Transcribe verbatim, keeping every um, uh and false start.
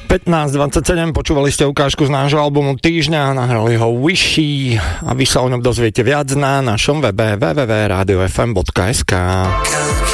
pätnásť dvadsaťsedem, počúvali ste ukážku z nášho albumu týždňa, nahrali ho Wishy a vy sa o ňom dozviete viac na našom webe w w w bodka radio f m bodka es ka.